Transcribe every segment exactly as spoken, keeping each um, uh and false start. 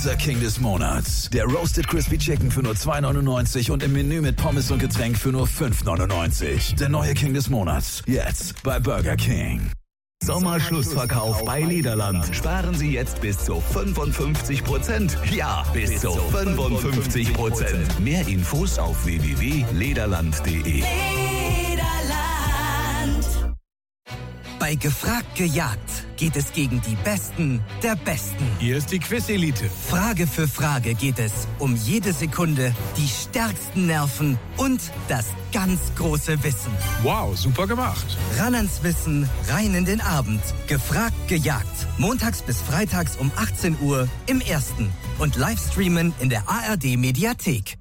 Unser King des Monats. Der Roasted Crispy Chicken für nur zwei neunundneunzig und im Menü mit Pommes und Getränk für nur fünf neunundneunzig. Der neue King des Monats. Jetzt bei Burger King. Sommerschlussverkauf bei Lederland. Sparen Sie jetzt bis zu fünfundfünfzig Prozent. Ja, bis zu fünfundfünfzig Prozent. Mehr Infos auf w w w punkt lederland punkt de. Bei Gefragt gejagt geht es gegen die Besten der Besten. Hier ist die Quiz-Elite. Frage für Frage geht es um jede Sekunde, die stärksten Nerven und das ganz große Wissen. Wow, super gemacht. Ran ans Wissen, rein in den Abend. Gefragt gejagt. Montags bis freitags um achtzehn Uhr im Ersten. Und Livestreamen in der A R D-Mediathek.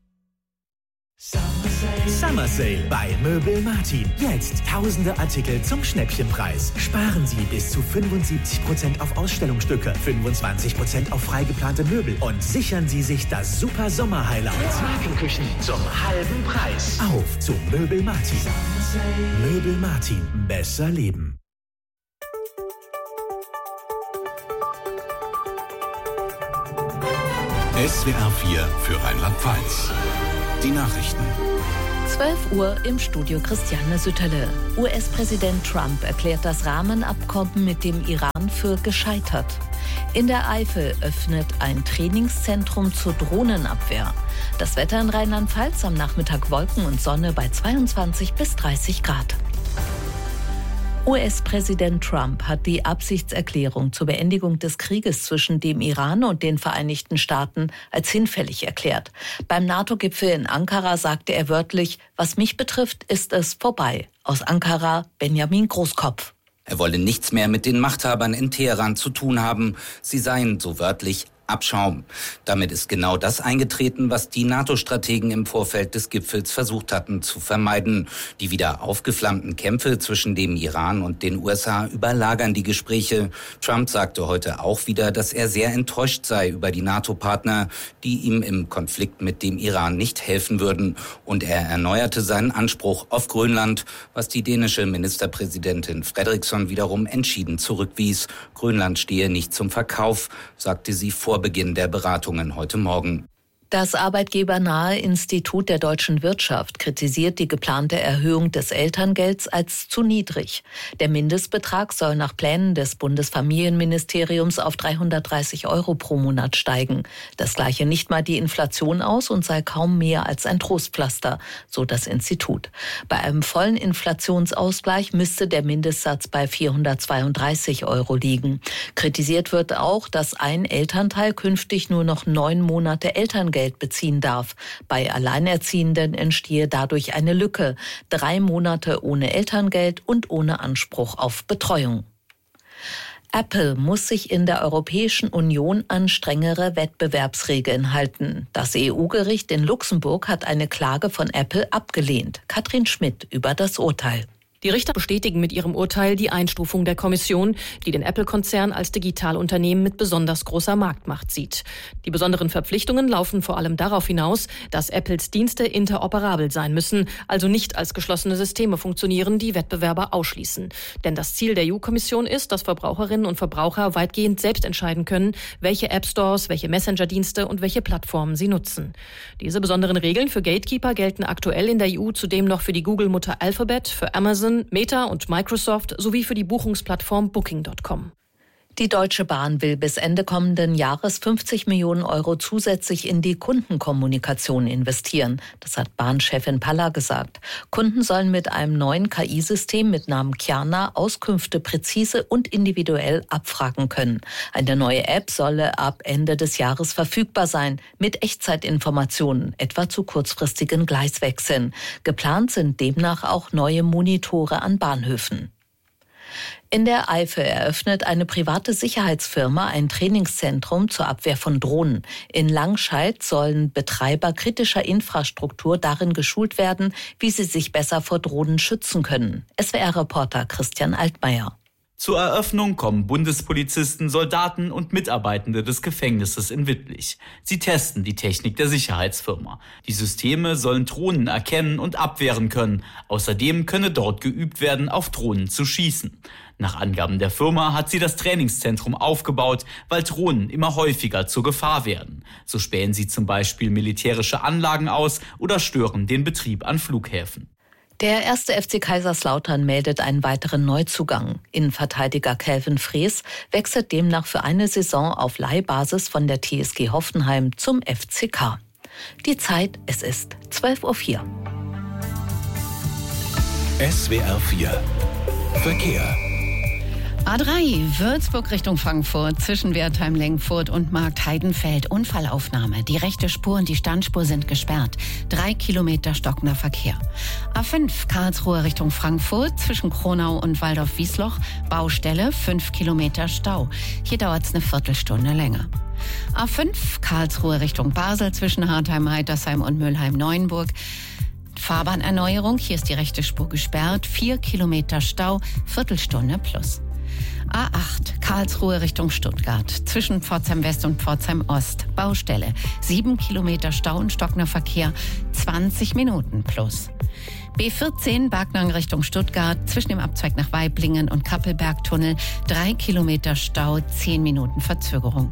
Summer Sale bei Möbel Martin. Jetzt tausende Artikel zum Schnäppchenpreis. Sparen Sie bis zu fünfundsiebzig Prozent auf Ausstellungsstücke, fünfundzwanzig Prozent auf freigeplante Möbel und sichern Sie sich das super Sommer-Highlight. Markenküchen zum halben Preis. Auf zu Möbel Martin. Möbel Martin. Besser leben. S W R vier für Rheinland-Pfalz. Die Nachrichten. zwölf Uhr im Studio Christiane Sütterle. U S-Präsident Trump erklärt das Rahmenabkommen mit dem Iran für gescheitert. In der Eifel öffnet ein Trainingszentrum zur Drohnenabwehr. Das Wetter in Rheinland-Pfalz am Nachmittag Wolken und Sonne bei zweiundzwanzig bis dreißig Grad. U S-Präsident Trump hat die Absichtserklärung zur Beendigung des Krieges zwischen dem Iran und den Vereinigten Staaten als hinfällig erklärt. Beim NATO-Gipfel in Ankara sagte er wörtlich: Was mich betrifft, ist es vorbei. Aus Ankara Benjamin Großkopf. Er wolle nichts mehr mit den Machthabern in Teheran zu tun haben. Sie seien, so wörtlich, Abschaum. Damit ist genau das eingetreten, was die NATO-Strategen im Vorfeld des Gipfels versucht hatten zu vermeiden. Die wieder aufgeflammten Kämpfe zwischen dem Iran und den U S A überlagern die Gespräche. Trump sagte heute auch wieder, dass er sehr enttäuscht sei über die NATO-Partner, die ihm im Konflikt mit dem Iran nicht helfen würden. Und er erneuerte seinen Anspruch auf Grönland, was die dänische Ministerpräsidentin Fredriksson wiederum entschieden zurückwies. Grönland stehe nicht zum Verkauf, sagte sie vor Beginn der Beratungen heute Morgen. Das arbeitgebernahe Institut der deutschen Wirtschaft kritisiert die geplante Erhöhung des Elterngelds als zu niedrig. Der Mindestbetrag soll nach Plänen des Bundesfamilienministeriums auf dreihundertdreißig Euro pro Monat steigen. Das gleiche nicht mal die Inflation aus und sei kaum mehr als ein Trostpflaster, so das Institut. Bei einem vollen Inflationsausgleich müsste der Mindestsatz bei vierhundertzweiunddreißig Euro liegen. Kritisiert wird auch, dass ein Elternteil künftig nur noch neun Monate Elterngeld beziehen darf. Bei Alleinerziehenden entstehe dadurch eine Lücke. Drei Monate ohne Elterngeld und ohne Anspruch auf Betreuung. Apple muss sich in der Europäischen Union an strengere Wettbewerbsregeln halten. Das E U-Gericht in Luxemburg hat eine Klage von Apple abgelehnt. Katrin Schmidt über das Urteil. Die Richter bestätigen mit ihrem Urteil die Einstufung der Kommission, die den Apple-Konzern als Digitalunternehmen mit besonders großer Marktmacht sieht. Die besonderen Verpflichtungen laufen vor allem darauf hinaus, dass Apples Dienste interoperabel sein müssen, also nicht als geschlossene Systeme funktionieren, die Wettbewerber ausschließen. Denn das Ziel der E U-Kommission ist, dass Verbraucherinnen und Verbraucher weitgehend selbst entscheiden können, welche App-Stores, welche Messenger-Dienste und welche Plattformen sie nutzen. Diese besonderen Regeln für Gatekeeper gelten aktuell in der E U zudem noch für die Google-Mutter Alphabet, für Amazon, Meta und Microsoft sowie für die Buchungsplattform Booking Punkt com. Die Deutsche Bahn will bis Ende kommenden Jahres fünfzig Millionen Euro zusätzlich in die Kundenkommunikation investieren. Das hat Bahnchefin Palla gesagt. Kunden sollen mit einem neuen K I-System mit Namen Kjana Auskünfte präzise und individuell abfragen können. Eine neue App solle ab Ende des Jahres verfügbar sein, mit Echtzeitinformationen, etwa zu kurzfristigen Gleiswechseln. Geplant sind demnach auch neue Monitore an Bahnhöfen. In der Eifel eröffnet eine private Sicherheitsfirma ein Trainingszentrum zur Abwehr von Drohnen. In Langscheid sollen Betreiber kritischer Infrastruktur darin geschult werden, wie sie sich besser vor Drohnen schützen können. S W R-Reporter Christian Altmaier. Zur Eröffnung kommen Bundespolizisten, Soldaten und Mitarbeitende des Gefängnisses in Wittlich. Sie testen die Technik der Sicherheitsfirma. Die Systeme sollen Drohnen erkennen und abwehren können. Außerdem könne dort geübt werden, auf Drohnen zu schießen. Nach Angaben der Firma hat sie das Trainingszentrum aufgebaut, weil Drohnen immer häufiger zur Gefahr werden. So spähen sie zum Beispiel militärische Anlagen aus oder stören den Betrieb an Flughäfen. Der erste F C Kaiserslautern meldet einen weiteren Neuzugang. Innenverteidiger Calvin Frees wechselt demnach für eine Saison auf Leihbasis von der T S G Hoffenheim zum F C K. Die Zeit, es ist zwölf Uhr vier. S W R vier Verkehr. A drei, Würzburg Richtung Frankfurt, zwischen Wertheim-Lengfurt und Markt-Heidenfeld. Unfallaufnahme. Die rechte Spur und die Standspur sind gesperrt. Drei Kilometer stockender Verkehr. A fünf, Karlsruhe Richtung Frankfurt, zwischen Kronau und Waldorf-Wiesloch. Baustelle, fünf Kilometer Stau. Hier dauert es eine Viertelstunde länger. A fünf, Karlsruhe Richtung Basel, zwischen Hartheim-Heitersheim und Mülheim-Neuenburg. Fahrbahnerneuerung, hier ist die rechte Spur gesperrt. Vier Kilometer Stau, Viertelstunde plus. A acht, Karlsruhe Richtung Stuttgart, zwischen Pforzheim West und Pforzheim Ost. Baustelle, sieben Kilometer Stau und stockender Verkehr, zwanzig Minuten plus. B vierzehn, Backnang Richtung Stuttgart, zwischen dem Abzweig nach Waiblingen und Kappelbergtunnel, drei Kilometer Stau, zehn Minuten Verzögerung.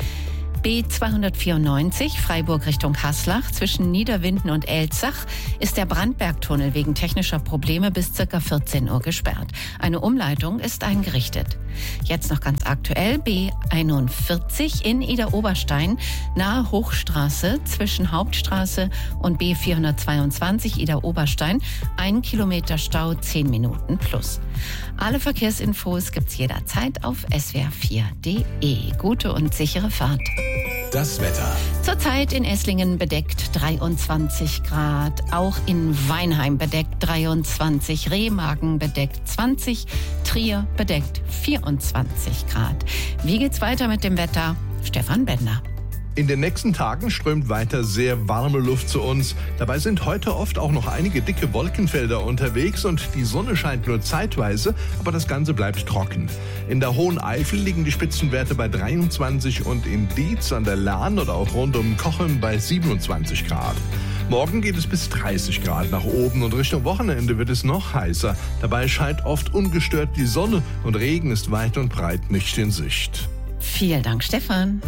B zweihundertvierundneunzig, Freiburg Richtung Haslach, zwischen Niederwinden und Elzach ist der Brandbergtunnel wegen technischer Probleme bis ca. vierzehn Uhr gesperrt. Eine Umleitung ist eingerichtet. Jetzt noch ganz aktuell, B einundvierzig in Idar-Oberstein, nahe Hochstraße, zwischen Hauptstraße und B vierhundertzweiundzwanzig Idar-Oberstein, ein Kilometer Stau, zehn Minuten plus. Alle Verkehrsinfos gibt's jederzeit auf S W R vier punkt de. Gute und sichere Fahrt. Das Wetter. Zurzeit in Esslingen bedeckt dreiundzwanzig Grad, auch in Weinheim bedeckt dreiundzwanzig, Remagen bedeckt zwanzig, Trier bedeckt vierundzwanzig Grad. Wie geht's weiter mit dem Wetter? Stefan Bender. In den nächsten Tagen strömt weiter sehr warme Luft zu uns. Dabei sind heute oft auch noch einige dicke Wolkenfelder unterwegs und die Sonne scheint nur zeitweise, aber das Ganze bleibt trocken. In der Hohen Eifel liegen die Spitzenwerte bei dreiundzwanzig und in Dietz an der Lahn oder auch rund um Cochem bei siebenundzwanzig Grad. Morgen geht es bis dreißig Grad nach oben und Richtung Wochenende wird es noch heißer. Dabei scheint oft ungestört die Sonne und Regen ist weit und breit nicht in Sicht. Vielen Dank, Stefan.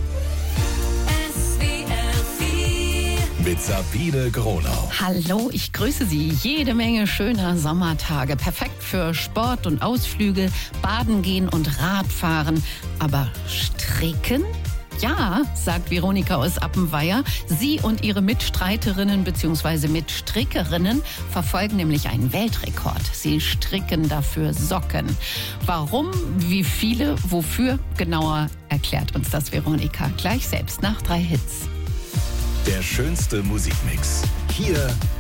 Mit Sabine Gronau. Hallo, ich grüße Sie. Jede Menge schöner Sommertage. Perfekt für Sport und Ausflüge, Baden gehen und Radfahren. Aber stricken? Ja, sagt Veronika aus Appenweier. Sie und ihre Mitstreiterinnen bzw. Mitstrickerinnen verfolgen nämlich einen Weltrekord. Sie stricken dafür Socken. Warum, wie viele, wofür? Genauer erklärt uns das Veronika gleich selbst nach drei Hits. Der schönste Musikmix. Hier